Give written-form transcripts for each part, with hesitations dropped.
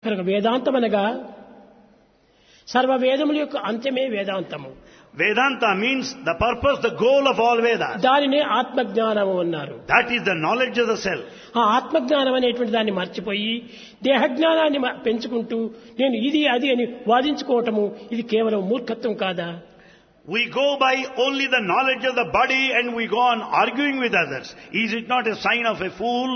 కనుక వేదాంతం అనగా సర్వ వేదముల యొక్క అంత్యమే వేదాంతము. Vedanta means the purpose, the goal of all Vedas. దానినే ఆత్మజ్ఞానము అన్నారు. That is the knowledge of the self. ఆ ఆత్మజ్ఞానం అనేటువంటి దాన్ని మర్చిపోయి దేహజ్ఞానాన్ని పెంచుకుంటూ నేను ఇది అది అని వాదించుకోవటము ఇది కేవలం మూర్ఖత్వం కాదా? We go by only the knowledge of the body and we go on arguing with others. Is it not a sign of a fool?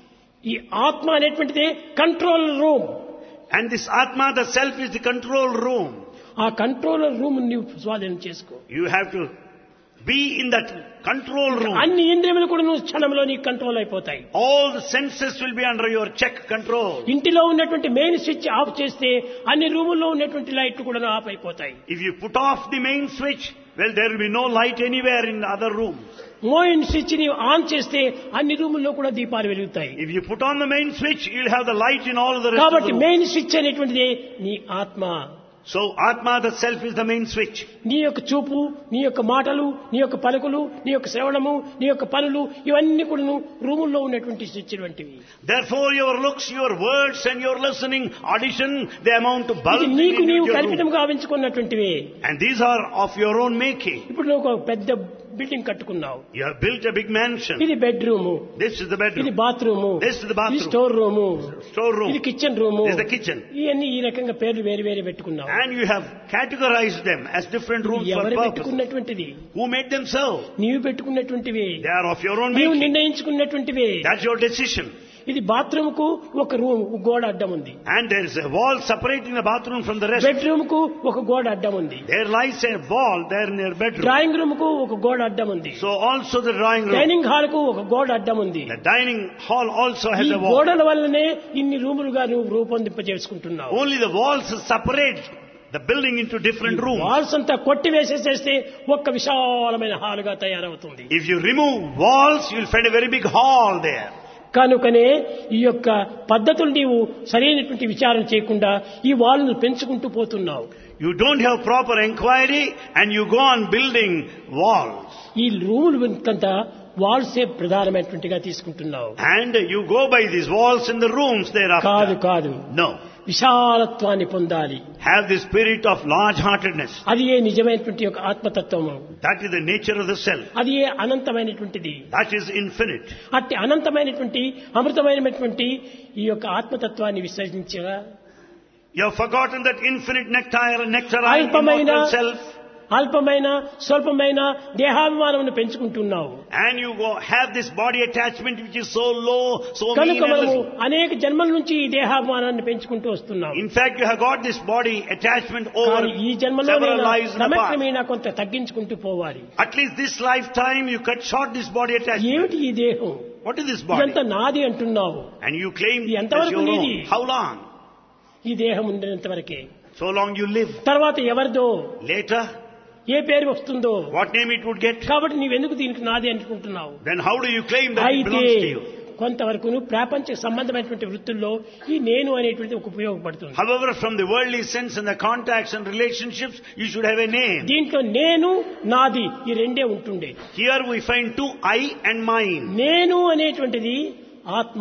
ఈ ఆత్మ అనేటువంటిదే control room. And this Atma, the self, is the control room. ఆ controller room నీవు స్వాధీనం చేసుకో. You have to be in that control room. అన్ని ఇంద్రియములు కూడా నువ్వు క్షణంలో నీకు కంట్రోల్ అయిపోతాయి. All the senses will be under your check control. ఇంటిలో ఉన్నటువంటి మెయిన్ స్విచ్ ఆఫ్ చేస్తే అన్ని రూముల్లో ఉన్నటువంటి లైట్లు కూడా ఆఫ్ అయిపోతాయి. If you put off the main switch, well, there will be no light anywhere in the other rooms. Main switch ని on చేస్తే అన్ని రూముల్లో కూడా దీపాలు వెలుగుతాయి. If you put on the main switch, you'll have the light in all the rest of కాబట్టి the rooms. Main switch అనేటువంటిది నీ ఆత్మ. So Atma, the self, is the main switch. నీ యొక్క చూపు, నీ యొక్క మాటలు, నీ యొక్క పలుకులు, నీ యొక్క శ్రవణము, నీ యొక్క పనులు ఇవన్నీ కూడా రూముల్లో ఉన్నటువంటి స్విచ్ వంటివి. Therefore your looks, your words and your listening, audition, they amount to bulb ఇది నీకు into నీవు your room. కల్పితంగా ఆవించుకున్నటువంటివే. And these are of your own making. ఇప్పుడు నువ్వు ఒక పెద్ద building కట్టుకున్నావు. You have built a big mansion. ఇది bedroom, This is the ఇది bedroom. Bathroom, This is the bathroom. ఇది స్టోర్ రూము, Storeroom. ఇది kitchen room. This is the kitchen. ఇవన్నీ ఈ రకంగా పేర్లు వేరు వేరు పెట్టుకున్నావు. And you have categorized them as different rooms for ఎవరు purpose. పెట్టుకున్నటువంటిది? Who made them so? నీవు పెట్టుకున్నటువంటివి, They are of your own నీవు making. నిర్ణయించుకున్నటువంటివి. That's your decision. ఇది బాత్రూమ్ కు ఒక రూమ్ గోడ అడ్డం ఉంది. And there is a wall separating the bathroom from the rest. Bedroom కు ఒక గోడ అడ్డం ఉంది. There lies a wall there in your bedroom. Drawing room కు ఒక గోడ అడ్డం ఉంది. So also the drawing room. Dining hall కు ఒక గోడ అడ్డం ఉంది. The dining hall also ఈ has a wall. గోడల వల్లనే ఇన్ని రూములుగా నువ్వు రూపొందింపజేసుకుంటున్నావు. Only the walls separate the building into different rooms. Walls అంతా కొట్టి వేసేసేస్తే ఒక్క విశాలమైన హాల్ గా తయారవుతుంది. If you remove walls, you'll find a very big hall there. కనుకనే ఈ యొక్క పద్ధతులు నీవు సరైనటువంటి విచారణ చేయకుండా ఈ వాల్ను పెంచుకుంటూ పోతున్నావు. You don't have proper inquiry and you go on building walls. ఈ రూములు అంతా వాల్సే ప్రధానమైనటువంటిగా తీసుకుంటున్నావు. And you go by these walls in the rooms కాదు thereafter. కాదు, No. విశాలత్వాన్ని పొందాలి. Have the spirit of large-heartedness. అది ఏ నిజమైనటువంటి యొక్క ఆత్మతత్వము. That is the nature of the self. అది ఏ అనంతమైనటువంటిది. That is infinite. అట్టి అనంతమైనటువంటి అమృతమైనటువంటి ఈ యొక్క ఆత్మతత్వాన్ని విసర్జించగా You have forgotten that infinite nectarine అల్పమైన immortal self. అల్పమైన స్వల్పమైన దేహాభిమానమును పెంచుకుంటున్నావు. And you have this body attachment which is so low, so mean కనుక and మనము little. అనేక జన్మల నుంచి ఈ దేహాభిమానాన్ని పెంచుకుంటూ వస్తున్నాం. In fact, you have got this body attachment over కానీ ఈ జన్మలో several lives in the past. క్రమక్రమేణా కొంత తగ్గించుకుంటూ పోవాలి. At least this lifetime you cut short this body attachment. ఏమిటి ఈ దేహం? What is this body? ఇదంతా నాది అంటున్నావు. And you claim ఇది as ఎంతవరకు your నీది? own. How long? ఈ దేహం ఉండినంత వరకే. So long you live. తర్వాత ఎవరిదో Later, ఏ పేరు వస్తుందో. what name it would get? కాబట్టి నీవెందుకు దీనికి నాది అనుకుంటున్నావు? Then how do you claim that it అయితే belongs to you? కొంతవరకు ప్రాపంచ సంబంధమైనటువంటి వృత్తుల్లో ఈ నేను అనేటువంటిది ఒక ఉపయోగపడుతుంది. However, from the worldly sense and the contacts and relationships, you should have a name. దీంట్లో నేను నాది ఈ రెండే ఉంటుండే. Here we find two I and mine. నేను అనేటువంటిది ఆత్మ,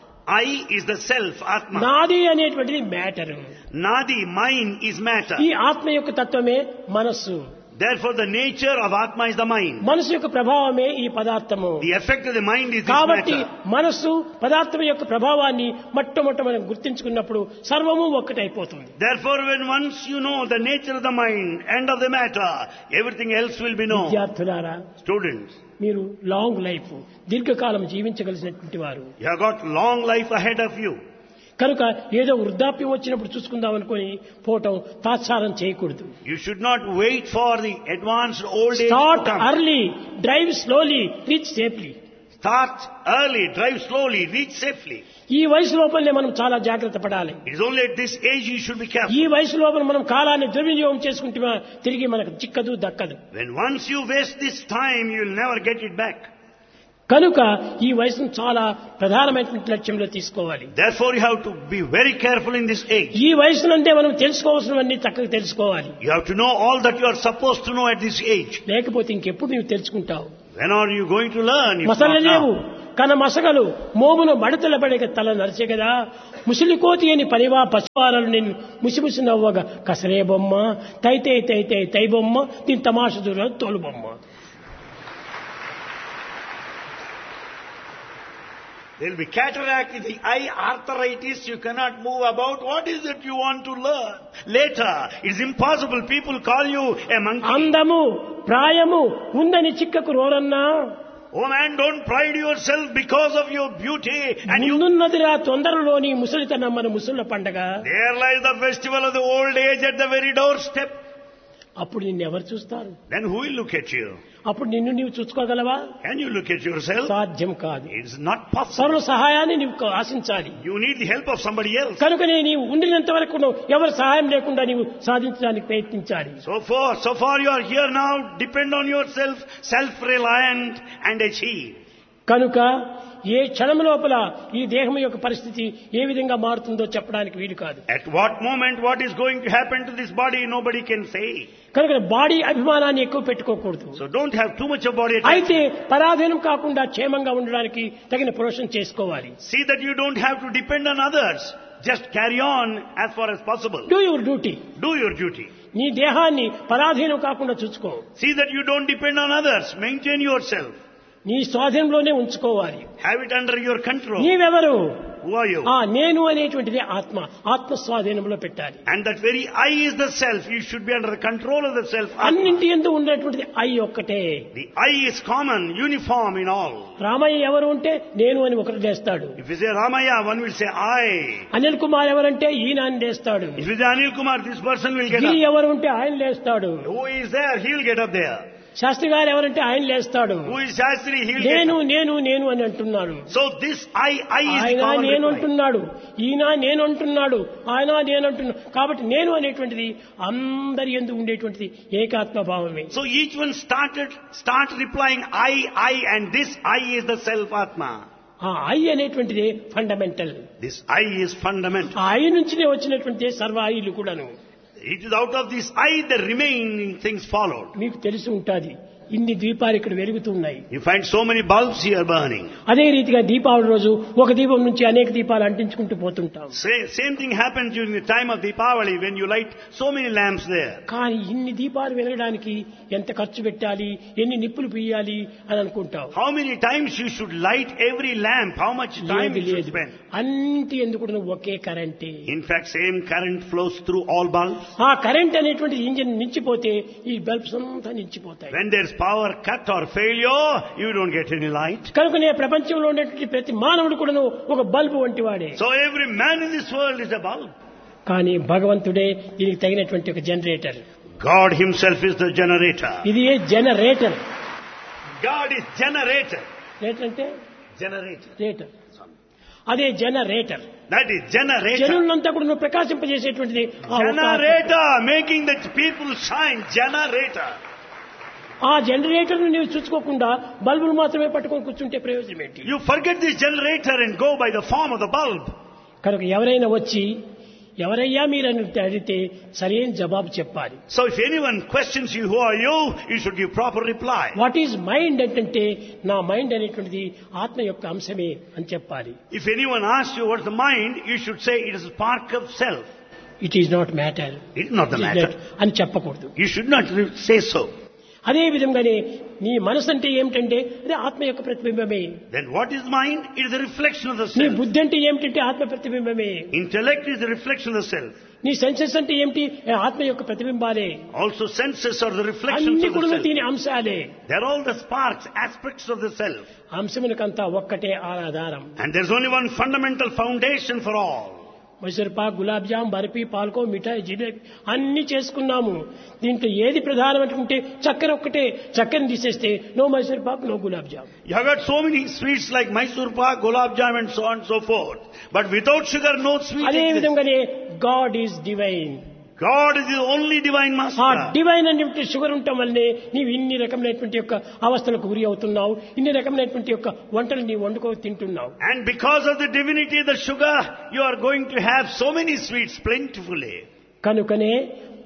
I is the self, Atma. నాది అనేటువంటిది matter. Nadi, mine is matter. ఈ ఆత్మ యొక్క తత్వమే మనస్సు. Therefore, the nature of Atma is the mind. మనసు యొక్క ప్రభావమే ఈ పదార్థము. The effect of the mind is this కాబట్టి matter. మనస్సు పదార్థం యొక్క ప్రభావాన్ని మొట్టమొదట మనం గుర్తించుకున్నప్పుడు సర్వము ఒక్కటైపోతుంది. Therefore, when once you know the nature of the mind and of the matter, everything else will be known. విద్యార్థులారా, Students, మీరు లాంగ్ లైఫ్ దీర్ఘకాలం జీవించగలిసినటువంటి వారు. you have got long life ahead of you. కనుక ఏదో వృద్ధాప్యం వచ్చినప్పుడు చూసుకుందాం అనుకుని పోవటం తాత్సారం చేయకూడదు. You should not wait for the advanced old age to start come. Early, drive slowly, reach safely. Start early, drive slowly, reach safely. ఈ వయసు లోపలనే మనం చాలా జాగ్రత్త పడాలి. It is only at this age you should be ఈ careful. వయసు లోపల మనం కాలాన్ని దుర్వినియోగం చేసుకుంటే తిరిగి మనకు చిక్కదు దక్కదు. When once you waste this time, you will never get it back. కనుక ఈ వయసును చాలా ప్రధానమైనటువంటి లక్ష్యంలో తీసుకోవాలి. Therefore, you have to be very careful in this age. ఈ వయసునంటే మనం తెలుసుకోవాల్సినవన్నీ చక్కగా తెలుసుకోవాలి. You have to know all that you are supposed to know at this age. లేకపోతే ఇంకెప్పుడు నువ్వు తెలుసుకుంటావు? When are you going to learn? If masala not లేవు, now? కనమసగలు మోమును మడతల పడక తల నరిచెగదా ముసిలికోతి అని పనివా పశువాలను నేను ముసిముసి నవ్వగా కసరే బొమ్మ తైతే తైతే తై బొమ్మ దీని తమాష దూర తోలు బొమ్మ. There will be cataract in the eye, arthritis, you cannot move about. What is it you want to learn? Later, it's impossible. People call you a monkey. అందము ప్రాయము ఉందని చిక్కకు రోరన్నా Oh man, don't pride yourself because of your beauty. And you, ముందున్నదిరా తొందరలోని ముసలితనం మన ముసళ్ళ పండగ. there lies the festival of the old age at the very doorstep. అప్పుడు నిన్ను ఎవరు చూస్తారు? Then who will look at you? అప్పుడు నిన్ను నీవు చూసుకోగలవా? Can you look at yourself? సాధ్యం కాదు. It's not possible. సర్వ సహాయాన్ని నీవు ఆశించాలి. You need the help of somebody else. కనుకనే నీవు ఉండినంత వరకు ఎవరి సహాయం లేకుండా నీవు సాధించడానికి ప్రయత్నించాలి. So far you are here now, depend on yourself, self-reliant and achieve. కనుక ఏ క్షణం లోపల ఈ దేహం యొక్క పరిస్థితి ఏ విధంగా మారుతుందో చెప్పడానికి వీలు కాదు. At what moment what is going to happen to this body, nobody can say. కనుక బాడీ అభిమానాన్ని ఎక్కువ పెట్టుకోకూడదు. So don't have too much of body attachment. అయితే పరాధీనం కాకుండా క్షేమంగా ఉండడానికి తగిన ప్రొఫెషన్ చేసుకోవాలి. See that you don't have to depend on others. Just carry on as far as possible. Do your duty. Do your duty. నీ దేహాన్ని పరాధీనం కాకుండా చూసుకో. See that you don't depend on others. Maintain yourself. నీ స్వాధీనంలోనే ఉంచుకోవాలి. Have it under your control. నీవెవరు? Who are you? నేను అనేటువంటిది ఆత్మ స్వాధీనంలో పెట్టాలి. And that very I is the self. You should be under the control of the self. అన్నింటి యందు ఉండేటువంటిది ఐ ఒక్కటే. The I is common, uniform in all. Ramayya ఎవరు ఉంటే నేను అని ఒకరు చేస్తాడు. If you say Ramaya, one will say I. Anil Kumar ఎవరంటే ఈయన అని చేస్తాడు. If you say Anil Kumar, this person will get Giri up. ఎవరు ఉంటే ఆయన లేస్తాడు. Who is there? He will get up there. Sastry గారు ఎవరంటే ఆయన లేస్తాడు. Who is Shastri? He will get నేను up. నేను నేను అని అంటున్నాడు. So this I is the ఆయన common నేను reply. అంటున్నాడు, ఈయన నేను అంటున్నాడు, ఆయన నేను అంటున్నాడు. కాబట్టి నేను అనేటువంటిది అందరి యందు ఉండేటువంటిది ఏకాత్మ భావమే. So each one start replying I and this I is the self Atma. ఆ ఐ అనేటువంటిది fundamental. This I is fundamental. ఆ ఐ నుంచినే వచ్చినటువంటి సర్వ ఐలు కూడాను. It is out of this I the remaining things followed. మీకు తెలిసి ఉంటాది, ఇన్ని దీపాలు ఇక్కడ వెలుగుతున్నాయి. You find so many bulbs here burning. అదే రీతిగా దీపావళి రోజు ఒక దీపం నుంచి అనేక దీపాలు అంటించుకుంటూ పోతుంటాం. Same thing happens during the time of Deepavali when you light so many lamps there. కానీ ఇన్ని దీపాలు వెలగడానికి ఎంత ఖర్చు పెట్టాలి, ఎన్ని నిప్పులు పియ్యాలి అని అనుకుంటాం. How many times you should light every lamp? How much time you should spend? అన్నింటి ఎందుకు ఒకే కరెంటే. In fact, same current flows through all bulbs. ఆ కరెంట్ అనేటువంటి ఇంజిన్ నిలిచిపోతే ఈ బల్బ్స్ అంతా నిలిచిపోతాయి. When there's power cut or failure, you don't get any light. కనుకనే ప్రపంచంలో ఉండేటువంటి ప్రతి మానవుడు కూడాను ఒక బల్బు వంటి వాడే. So every man in this world is a bulb. కానీ భగవంతుడే దీనికి తగినటువంటి ఒక generator. God himself is the generator. ఇది generator. God is generator. Rater అంటే Generator. రేటర్. అదే జనరేటర్. That is generator. జనులంతా కూడా నువ్వు ప్రకాశింపజేసేటువంటిది Generator, making the people shine. Generator. ఆ జనరేటర్ నీవు చూసుకోకుండా బల్బులు మాత్రమే పట్టుకొని కూర్చుంటే ప్రయోజనం ఏంటి? You forget this generator and go by the form of the bulb. కనుక ఎవరైనా వచ్చి ఎవరయ్యా మీరని అడిగితే సరైన జవాబు చెప్పాలి. So if anyone questions you, who are you? You should give proper reply. What is mind అంటే నా మైండ్ అనేటువంటిది ఆత్మ యొక్క అంశమే అని చెప్పాలి. If anyone asks you what's the mind, you should say it is a spark of self. It is not matter. It is not the matter. అని చెప్పకూడదు. You should not say so. అదే విధంగానే నీ మనసు అంటే ఏమిటంటే అదే ఆత్మ యొక్క ప్రతిబింబమే. Then what is mind? It is a reflection of the నీ self. బుద్ధి అంటే ఏమిటంటే ఆత్మ ప్రతిబింబమే. Intellect is a reflection of the self. నీ సెన్సెస్ అంటే ఏమిటి? ఆత్మ యొక్క ప్రతిబింబాలే. Also senses are the reflections అన్ని of the కూడా self. దీని అంశాలే. They are all the sparks, aspects of the self. అంశమునకంతా ఒక్కటే ఆధారం. And there's only one fundamental foundation for all. Mysore Pak, gulab jam, barfi, పాల్కో, మిఠాయి, జిలేబీ అన్ని చేసుకున్నాము. దీంట్లో ఏది ప్రధానమంటే చక్కెర ఒక్కటే. చక్కెరని తీసేస్తే no Mysore Pak, no gulab jam. You have got so many sweets like Mysore pak, gulab jam and so on and so forth. But without sugar, no sweet అదే exists. విధంగానే God is divine. God is the only divine ఆ master. Divine అనేటువంటి sugar ఉండటం వల్లే నీవు ఇన్ని రకమైనటువంటి యొక్క అవస్థలకు గురి అవుతున్నావు. ఇన్ని రకమైనటువంటి యొక్క వంటలు నీవు వండుకో తింటున్నావు. And because of the divinity, the sugar, you are going to have so many sweets plentifully. కనుకనే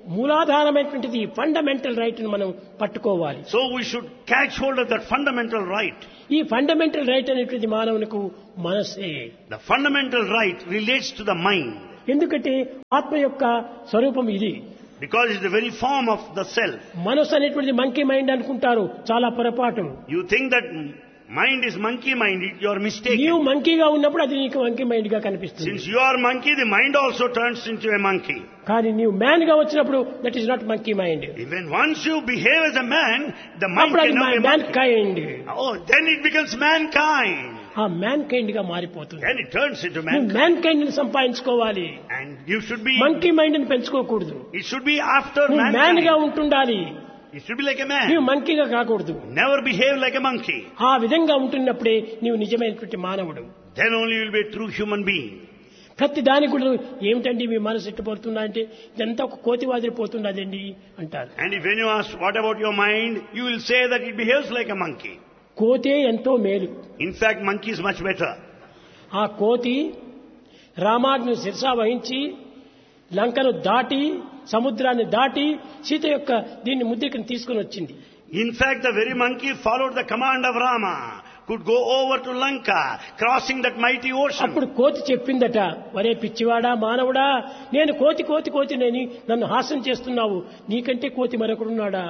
మూలాధారమైనటువంటిది ఫండమెంటల్ రైట్ ని మనం పట్టుకోవాలి. So we should catch hold of that fundamental right. ఈ ఫండమెంటల్ రైట్ అనేటువంటి మానవునికి మనసే. The fundamental right relates to the mind. ఎందుకంటే ఆత్మ యొక్క స్వరూపం ఇది. Because it's the very form of the self. మనసు అనేటువంటిది మంకీ మైండ్ అనుకుంటారు, చాలా పొరపాటు. You think that mind is monkey mind, you are mistaken. నీవు మంకీగా ఉన్నప్పుడు అది నీకు మంకీ మైండ్ గా కనిపిస్తుంది. Since you are monkey, the mind also turns into a monkey. కానీ నీవు మ్యాన్ గా వచ్చినప్పుడు that is not monkey mind. Even once you behave as a man, the mind అప్పుడు అది cannot be man monkey. Kind. Oh, then it becomes mankind. ఆ man kind గా మారిపోతుంది. Then it turns into నువ్వు mankind. Man kind ని సంపాదించుకోవాలి. And you should be, monkey mind ని పెంచుకోకూడదు. it should be after నువ్వు మ్యాన్ గా mankind. ఉంటుండాలి. It should be like a నీవు man. మంకీగా కాకూడదు. Never behave like a monkey. ఆ విధంగా ఉంటున్నప్పుడే నీవు నిజమైనటువంటి మానవుడు. Then only you will be a true human being. ప్రతి దానికి కూడా ఏమిటండి మీ మనసు ఎట్టుపోతుందా అంటే ఇదంతా ఒక కోతి వాదిరిపోతున్నదండి అంటారు. And if when you ask, what about your mind? You will say that it behaves like a monkey. కోతే ఎంతో మేలు. In fact, monkey is much better. ఆ కోతి రామాజ్ఞను శిరసా వహించి లంకను దాటి సముద్రాన్ని దాటి సీత యొక్క దీన్ని ముద్రికను తీసుకుని వచ్చింది. In fact, the very monkey followed the command of Rama, could go over to Lanka, crossing that mighty ocean. అప్పుడు కోతి చెప్పిందట, వరే పిచ్చివాడా మానవుడా, నేను కోతి కోతి కోతి నేని నన్ను హాస్యం చేస్తున్నావు, నీకంటే కోతి మరొకడున్నాడా?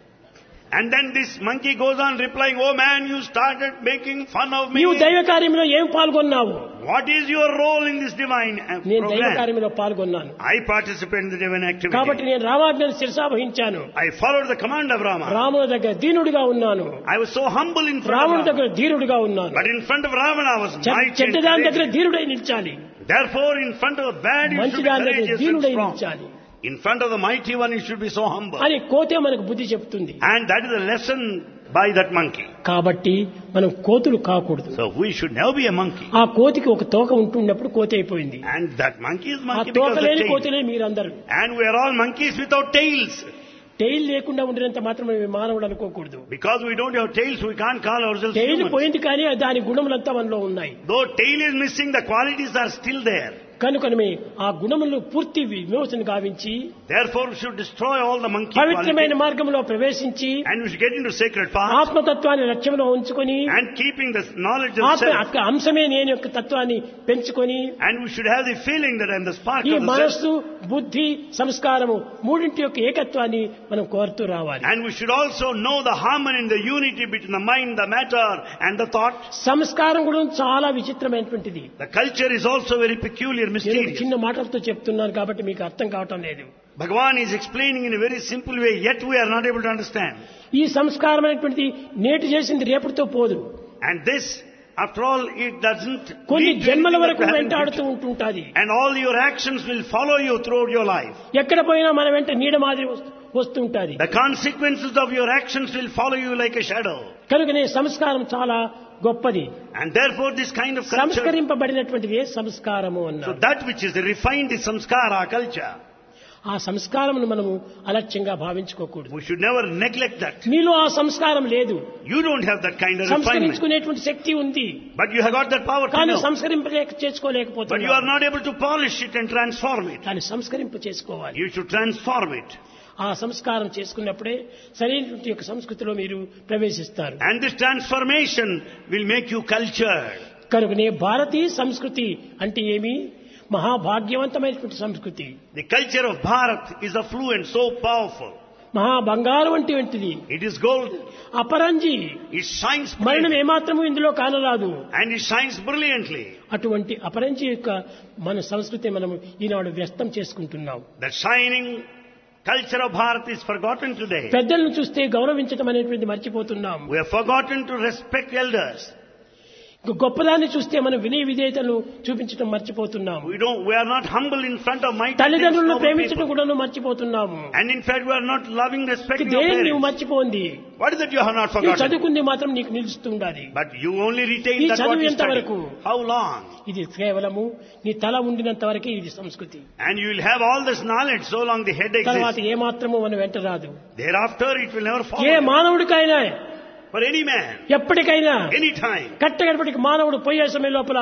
And then this monkey goes on replying, oh man, you started making fun of me. నీవు దైవ కార్యంలో ఏం పాల్గొన్నావు? What is your role in this divine నేను దైవ program? కార్యంలో పాల్గొన్నాను. I participate in the divine కాబట్టి activity. నేను రామాజ్ఞను శిరసా వహించాను. I followed the command of Rama. రాముడి దగ్గర దీనుడిగా ఉన్నాను. I was so humble in front రాముడి of దగ్గర Rama. ధీరుడిగా ఉన్నాను. But in front of Ravana I was mighty and చెడ్డదాని దగ్గర courageous. ధీరుడై నిలిచాలి. Therefore, in front of the bad, you should మంచి be దాని దగ్గర courageous and ధీరుడై strong. నిలిచాలి In front of the mighty one, you should be so humble. అని కోతే మనకు బుద్ధి చెప్తుంది. And that is the lesson by that monkey. కాబట్టి మనం కోతులు కాకూడదు. So we should never be a monkey. ఆ కోతికి ఒక తోక ఉంటున్నప్పుడు కోతి అయిపోయింది. And that monkey is ఆ monkey తోక because of లేని the tail. కోతిలే మీరందరూ. And we are all monkeys without tails. Tile లేకుండా ఉండినంత మాత్రం మానవుడు అనుకోకూడదు. Because we don't have tails, we can't call ourselves tile humans. పోయింది కానీ దాని గుణములంతా మనలో ఉన్నాయి. Though tail is missing, the qualities are still there. కనుకనే ఆ గుణములను పూర్తి విమోచన గావించి Therefore, we should destroy all the monkey పవిత్రమైన qualities. మార్గంలో ప్రవేశించి And we should get into sacred path. ఆత్మతత్వాన్ని లక్ష్యంలో ఉంచుకొని And keeping the knowledge of ఆత్మ self. యొక్క అంశమే నేను యొక్క తత్వాన్ని పెంచుకొని And we should have the feeling that I am the spark ఈ of the self. మనస్సు బుద్ధి సంస్కారము మూడింటి యొక్క ఏకత్వాన్ని మనం కోరుతూ రావాలి. And we should also know the harmony and the unity between the mind, the matter and the thought. సంస్కారం కూడా చాలా విచిత్రమైనటువంటిది. The culture is also very peculiar, నేను mysterious. చిన్న మాటలతో చెప్తున్నాను కాబట్టి మీకు అర్థం కావటం లేదు. Bhagavan is explaining in a very simple way, yet we are not able to understand. ఈ సంస్కారం అనేటువంటిది నేటి చేసింది రేపటితో పోదు. And this, after all, it doesn't కొన్ని lead to జన్మల anything వరకు that will happen in వెంటాడుతూ future. ఉంటుంటాది. And all your actions will follow you throughout your life. ఎక్కడ పోయినా మన వెంట నీడ మాదిరి వస్తుంటాది. The consequences of your actions will follow you like a shadow. కనుకనే సంస్కారం చాలా గొప్పది. And therefore this kind of culture, సంస్కరింపబడినటువంటిదే సంస్కారము so అన్నారు. that which is refined is samskara, culture. ఆ సంస్కారమును మనము అలక్ష్యంగా భావించుకోకూడదు. We should never neglect that. మీలో ఆ సంస్కారం లేదు. You don't have that kind of refinement. సంస్కరించుకునేటువంటి శక్తి ఉంది But you have got that power to కానీ know. But you are చేసుకోలేకపోతున్నారు. not able to polish it and transform it. దాన్ని సంస్కరింప చేసుకోవాలి. You should transform it. ఆ సంస్కారం చేసుకున్నప్పుడే సరైనటువంటి యొక్క సంస్కృతిలో మీరు ప్రవేశిస్తారు. And this transformation will make you cultured. కనుకనే భారతీయ సంస్కృతి అంటే ఏమి? మహాభాగ్యవంతమైనటువంటి సంస్కృతి. The culture of Bharat is affluent, so powerful. మహా బంగారం వంటిది. It is gold. Aparanji. It shines మరణం brilliantly. ఏమాత్రము ఇందులో కానరాదు. And it shines brilliantly. అటువంటి అపరంజి యొక్క మన సంస్కృతి మనం ఈనాడు వ్యస్తం చేసుకుంటున్నాం. The shining culture of Bharat is forgotten today. పెద్దలను చూస్తే గౌరవించడం అనేటువంటి మర్చిపోతున్నాం. We have forgotten to respect elders. గొప్పదాన్ని చూస్తే మనం వినయ విధేయతలు చూపించడం మర్చిపోతున్నాము. We are not humble in front of mighty తల్లిదండ్రులను noble ప్రేమించడం people. కూడా మర్చిపోతున్నాము. And in fact, we are not loving, respecting our దేని నువ్వు parents. మర్చిపోంది? What is that you have not నువ్వు forgotten? చదువుకుంది మాత్రం నీకు నిలుస్తుండాలి. But you only retain ఈ that what చదువు you ఎంత study. వరకు? How long? ఇది కేవలము నీ తల ఉండినంత వరకే ఇది సంస్కృతి. And you will have all this knowledge so long the head తర్వాత exists. ఏమాత్రము మన వెంట రాదు. Thereafter, it will never A follow. మానవుడికైనా For any man, ఎప్పటికైనా any time. కట్టగడపటికి మానవుడు పోయే సమయం లోపల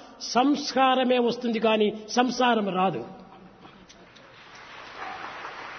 సంస్కారమే వస్తుంది కానీ సంసారం రాదు.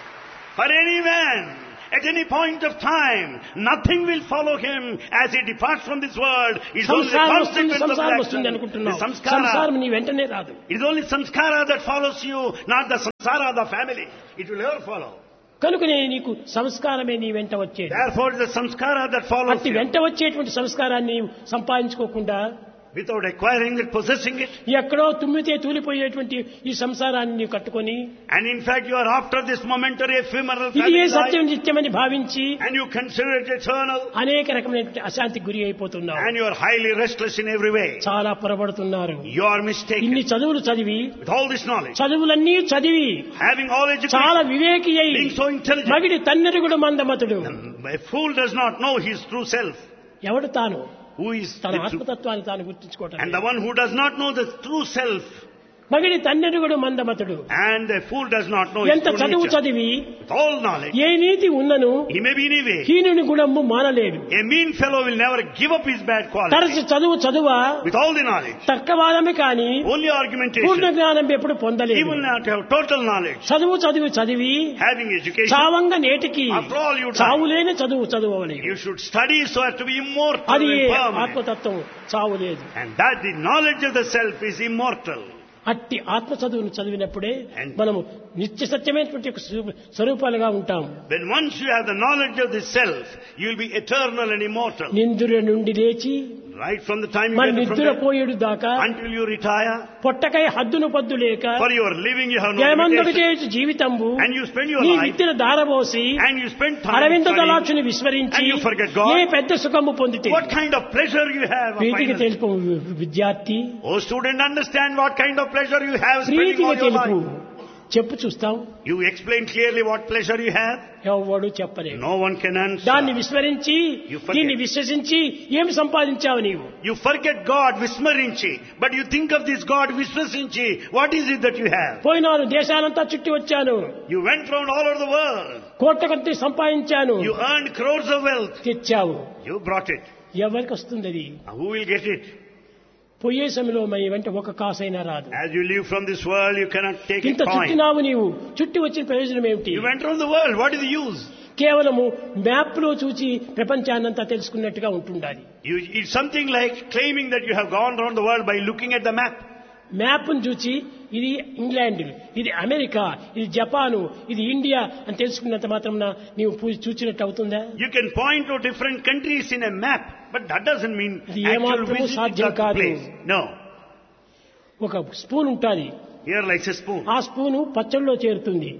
For any man, at any point of time, nothing will follow him as he departs from this world. It's only the సంసారం వస్తుంది consequence of సంసారం the వస్తుంది action. అనుకుంటున్నావు. The samskara. సంసారం నీ వెంటనే రాదు. It is only samskara that follows you, not the samsara of the family. It will never follow. కనుకనే నీకు సంస్కారమే నీ వెంట వచ్చేది. Therefore, it is the samskara that follows అట్టి you. వెంట వచ్చేటువంటి సంస్కారాన్ని సంపాదించుకోకుండా Without acquiring it, possessing it. ఎక్కడో తుమ్మితే తూలిపోయేటువంటి ఈ సంసారాన్ని నీవు కట్టుకొని And in fact, you are after this momentary ephemeral ఇది ఏ family సత్యం life. నిత్యమని భావించి And you consider it eternal. అనేక రకమైనటువంటి అశాంతికి గురి అయిపోతున్నావు. And you are highly restless in every way. చాలా పొరబడుతున్నారు. You are mistaken. ఇన్ని చదువులు చదివి With all this knowledge, చదువులన్నీ చదివి having all చాలా education, వివేకి అయి being so intelligent, మగిడి తన్నెరుగుడు మందమతుడు. a fool does not know his true self. ఎవడు తాను Who is తన the true, ఆత్మతత్వాన్ని తాను గుర్తించుకోవటం and the one who does not know the true self, మగిడి తన్నెరుగుడు మందమతుడు. and a fool does not know his ఎంత true చదువు nature. చదివి With all knowledge, ఏ నీతి ఉన్నను he may be anyway. హీనుని గుణము మానలేడు. A mean fellow will never give up his bad quality. తరచు చదువా With all the knowledge, తర్కవాదమే కాని only పూర్ణ argumentation. జ్ఞానం ఎప్పుడు He పొందలేదు. will not have total knowledge. చదివి Having education, చావంగా నేటికి after all you die. చావులేని చదువని You should study so as to be immortal అది and permanent. ఆత్మతత్వం చావు లేదు. And that the knowledge of the self is immortal. అట్టి ఆత్మ చదువును చదివినప్పుడే And- మనము నిత్య సత్యమైనటువంటి ఒక స్వరూపాలుగా ఉంటాం. When once you have the knowledge of the self, you will be eternal and immortal. నిందుర నుండి లేచి Right from the time you మన get from నిద్ర there పోయేడు దాకా until you retire. పొట్టకై హద్దును పద్దు లేక For your living you have no జయమందుకు limitation. చేసి జీవితంబు And you spend your నీ life విత్తిన దారబోసి and you spend time Aravinda studying. దళాక్షుని విస్మరించి And you forget God. ఏ పెద్ద సుఖము పొందితే What kind of pleasure you have? ప్రీతికి finally. తెలుపు విద్యార్థి, Oh student, understand what kind of pleasure you have spending ప్రీతికి all your తెలుపు life. చెప్పు చూస్తాం. You explain clearly what pleasure you have. ఎవడు చెప్పలేదు. No one can answer. దాన్ని విస్మరించి You forget. దీన్ని విశ్వసించి ఏమి సంపాదించావు నీవు? You forget God, Vismarinchi. But you think of this God, Visvasinchi. What is it that you have? పోయినాను దేశాలంతా చుట్టి వచ్చాను, You went round all over the world. కోట్ల కొద్ది సంపాదించాను. You earned crores of wealth. తెచ్చావు. You brought it. ఎవరికి వస్తుంది అది? Now who will get it? పోయే సమయంలో మీ వెంట ఒక కాసైనా రాదు. As you leave from this world, you cannot take ఇంత a coin. చుట్టినావు నీవు, చుట్టి వచ్చిన ప్రయోజనం ఏమిటి? You went round the world. What is the use? కేవలము మ్యాప్ లో చూచి ప్రపంచాన్నంతా తెలుసుకున్నట్టుగా ఉంటుండాలి. It's something like claiming that you have gone round the world by looking at the map. మ్యాప్ను చూచి ఇది ఇంగ్లాండ్, ఇది అమెరికా, ఇది జపాను, ఇది ఇండియా అని తెలుసుకున్నంత మాత్రం నీవు చూచినట్టు అవుతుందా? You can point to different countries in a map, but that doesn't mean ఇది actual ఏమాత్రము visit సాధ్యం to the కాదు. place. No. ఒక స్పూన్ ఉంటుంది, Here like a spoon. ఆ స్పూను పచ్చడిలో చేరుతుంది.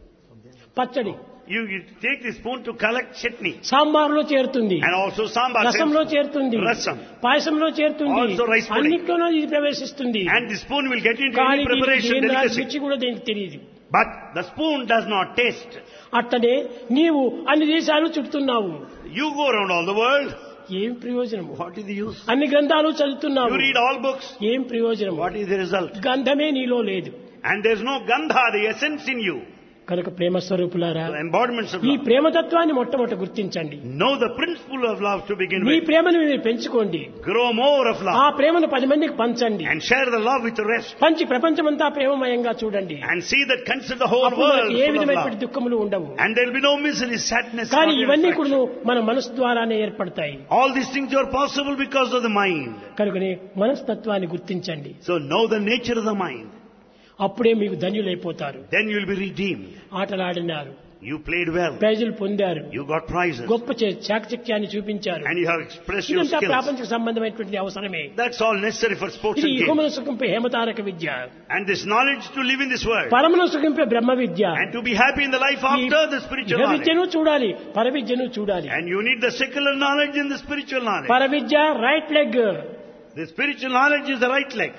పచ్చడి You take the spoon to collect chutney. సాంబార్లో చేరుతుంది, And also sambar. రసంలో చేరుతుంది, Rasam. పాయసంలో చేరుతుంది, Also rice pudding. అన్నిట్లోనూ ఇది ప్రవేశిస్తుంది. And the spoon will get into కానీ any preparation దీనికి delicacy. రుచి కూడా దీనికి తెలియదు. But the spoon does not taste. అట్టనే నీవు అన్ని దేశాలు చుడుతున్నావు. You go around all the world. ఏం ప్రయోజనము? What is the use? అన్ని గ్రంథాలు చదువుతున్నావు. You read all books. ఏం ప్రయోజనము? What is the result? గంధమే నీలో లేదు. And there's no gandha, the essence in you. కనుక ప్రేమ స్వరూపులారా, The embodiments of ఈ love. ప్రేమతత్వాన్ని మొట్టమొదట గుర్తించండి. Know the principle of love to begin me with. ప్రేమను మీరు పెంచుకోండి. Grow more of ఆ love. ప్రేమను 10 మందికి పంచండి. And share the love with the rest. పంచి ప్రపంచమంతా ప్రేమమయంగా చూడండి. And see that consider the whole అప్పుడు world మనకి ఏ full of విధమైనటువంటి love. దుఃఖములు ఉండవు. And there will be no misery, sadness, కానీ not ఇవన్నీ affliction. కూడా మన మనసు ద్వారానే ఏర్పడతాయి. All these things are possible because of the mind. కనుకనే మనస్తత్వాన్ని గుర్తించండి. So know the nature of the mind. అప్పుడే మీకు ధన్యులైపోతారు. Then you will be redeemed. ఆటలాడినారు, You played well. ప్రైజులు పొందారు, You got prizes. గొప్ప చాకచక్యాన్ని చూపించారు. And you have expressed your ఇదంతా skills. ప్రాపంచిక సంబంధమైనటువంటి అవసరమే. That's all necessary for sports ఇది and games. ఇహమును సుఖింపే హేమతారక Vidya, And this knowledge to live in this world. పరమును సుఖింపే బ్రహ్మ విద్య. And to be happy in the life ఈ after the spiritual ఇహ knowledge. విద్యను చూడాలి, పర విద్యను చూడాలి. And you need the secular knowledge and the spiritual knowledge. పర విద్య right leg, The spiritual knowledge is the right leg.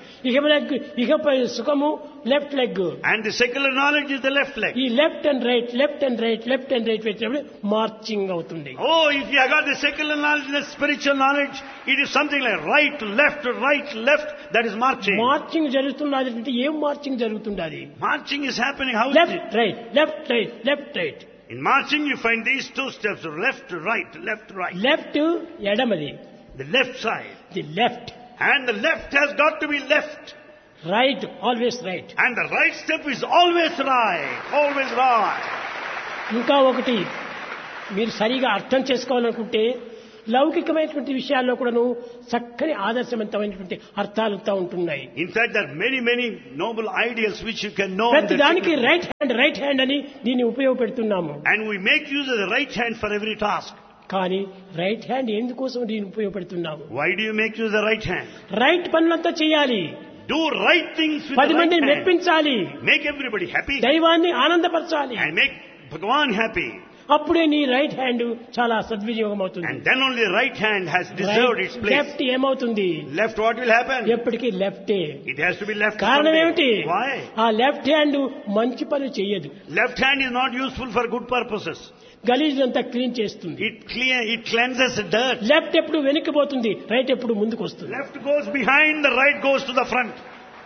ఇహపై సుఖము left leg. And the secular knowledge is the left leg. ఈ left and right, left and right, left and right పెట్టినప్పుడు marching అవుతుంది. Oh, if you have got the secular knowledge and the spiritual knowledge, it is something like right, left, that is marching. Marching జరుగుతున్నది అంటే ఏం marching జరుగుతున్నది? Marching is happening. How is left it? Right, left right, left right. In marching you find these two steps, left, right, left, right. Left ఎడమది, The left side. The left. And the left has got to be left. Right always right. And the right step is always right. Always right. ఇంకా ఒకటి మీరు సరిగా అర్థం చేసుకోవాలనుకుంటే లౌకికమైనటువంటి విషయాల్లో కూడాను చక్కని ఆదర్శవంతమైనటువంటి అర్థాలుతా ఉంటున్నాయి. In fact, there are many noble ideals which you can know. ప్రతి దానికి రైట్ హ్యాండ్ అని దీన్ని ఉపయోగపెడుతున్నాము. And we make use of the right hand for every task. కానీ రైట్ హ్యాండ్ ఎందుకోసం దీన్ని ఉపయోగపెడుతున్నాము? Why do you make use of the right hand? Right పనులంతా చేయాలి. Do right things with 10 the right మందిని hand. మెప్పించాలి. Make everybody happy. దైవాన్ని ఆనందపరచాలి. And make Bhagavan happy. అప్పుడే నీ right hand చాలా సద్వినియోగం అవుతుంది. And then only right hand has deserved its place. Left ఏమవుతుంది? Left, what will happen? ఎప్పటికీ లెఫ్టే. It has to be left. కారణం ఏమిటి? Why? ఆ లెఫ్ట్ హ్యాండ్ మంచి పని చేయదు. Left hand is not useful for good purposes. గలీజ్ అంతా క్లీన్ చేస్తుంది. It cleanses dirt. లెఫ్ట్ ఎప్పుడు వెనక్కిపోతుంది, రైట్ ఎప్పుడు ముందుకు వస్తుంది. Left goes behind, the right goes to the front.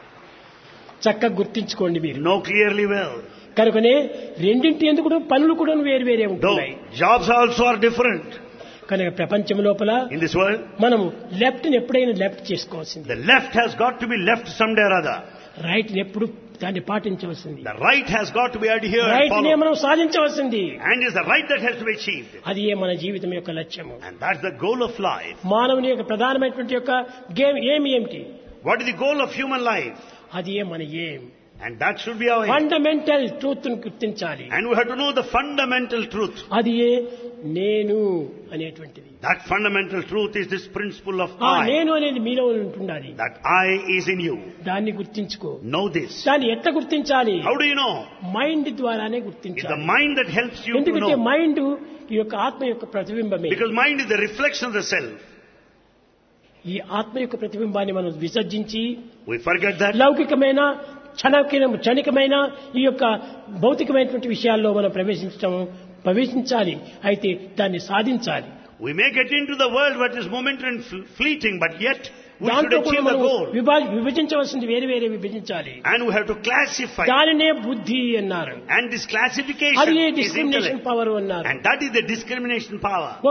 చక్కగా గుర్తించుకోండి మీరు. Know clearly well. కనుకనే రెండింటి ఎందుకు పనులు కూడా వేరు వేరే Though ఉంటున్నాయి. jobs also are different. కనుక ప్రపంచం లోపల In this world, మనము లెఫ్ట్ ని ఎప్పుడైనా లెఫ్ట్ చేసుకోవాల్సింది. the left has got to be left someday or other. Right ని ఎప్పుడు దాన్ని పాటించవలసింది. The right has got to be adhered, right ని followed. మనం సాధించవలసింది. And it's the right that has to be achieved. అది ఏ మన జీవితం యొక్క లక్ష్యము. And that's the goal of life. మానవుని యొక్క ప్రధానమైనటువంటి యొక్క గేమ్ ఏమిటి? What is the goal of human life? అది ఏ మన ఏం. And that should be our aim. Fundamental truth ని గుర్తించాలి. And we have to know the fundamental truth. అది ఏ నేను అనేటువంటిది. That fundamental truth is this principle of ఆ I. నేను అనేది మీలో ఉంటుండాలి. That I is in you. దాన్ని గుర్తించుకో. Know this. దాన్ని ఎట్లా గుర్తించాలి? How do you know? Mind ద్వారానే It's the గుర్తించాలి. mind that helps you to ఎందుకంటే know. మైండ్ ఈ యొక్క ఆత్మ యొక్క ప్రతిబింబమే. Because mind is the reflection of the self. ఈ ఆత్మ యొక్క ప్రతిబింబాన్ని మనం విసర్జించి We forget that. లౌకికమైన క్షణికమైన ఈ యొక్క భౌతికమైనటువంటి విషయాల్లో మనం ప్రవేశించాలి. అయితే దాన్ని సాధించాలి. We may get into the world what is momentary and fleeting, but yet we should దాంట్లో కూడా achieve the మనం goal. విభజించవలసింది వేరే విభజించాలి. And we have to classify. దానినే బుద్ధి అన్నారు. And this classification అది is డిస్క్రిమినేషన్ intellect. పవర్ అన్నారు. And that is the discrimination power. ఒక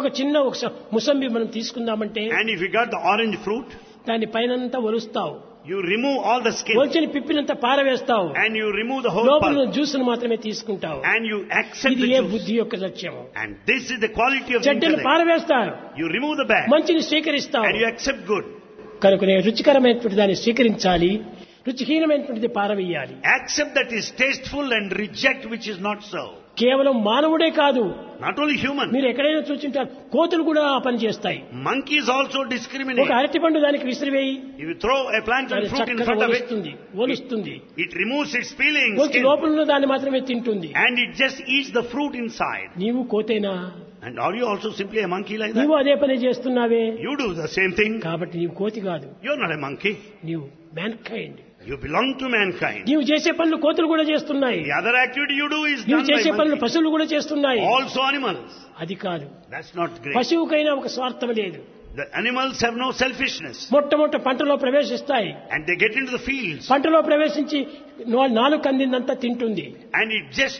ముసంబి మనం తీసుకుందామంటే And if you got the orange fruit, దాని పైనంతా ఒలుస్తావు, you remove all the skin. ఒలిచిన పిప్పినంతా పారవేస్తావు, And you remove the whole లోపల pulp. జ్యూస్ మాత్రమే తీసుకుంటావు. And you accept ఇది the A juice. బుద్ధి యొక్క లక్ష్యం. And this is the quality of the చెడ్డను intellect. పారవేస్తారు, You remove the bad. మంచిని స్వీకరిస్తావు. And you accept good. కనుకనే రుచికరమైనటువంటి దాన్ని స్వీకరించాలి, రుచిహీనమైనటువంటిది పారవేయాలి. Accept that is tasteful and reject which is not so. కేవలం మానవుడే కాదు, Not only human. మీరు ఎక్కడైనా చూసింటారు, కోతులు కూడా ఆ పని చేస్తాయి. Monkeys also ఒక discriminate. అరటిపండు దానికి విసిరివేయి, If you throw a plant and దాన్ని fruit in చక్కగా front of it, ఒలుస్తుంది, it removes its peeling ఒలిచి skin. లోపల ఉన్న దాన్ని మాత్రమే తింటుంది. And it just eats the fruit inside. నీవు కోతేనా? And are you also simply a monkey like నీవు that? అదే పని చేస్తున్నావే. You do the same thing. కాబట్టి నీవు కోతి కాదు, You're not a monkey. నీవు man kind. You belong to mankind. నీవు చేసే పనులు కోతులు కూడా చేస్తున్నాయి. The other activity you do is నీవు done చేసే by పనులు monkey. పశువులు కూడా చేస్తున్నాయి. Also animals. అది కాదు, That's not great. పశువుకైనా ఒక స్వార్థం లేదు. The animals have no selfishness. మొట్టమొదట పంటలో ప్రవేశిస్తాయి, And they get into the fields. పంటలో ప్రవేశించి నాలుగు కందిందంతా తింటుంది. And it just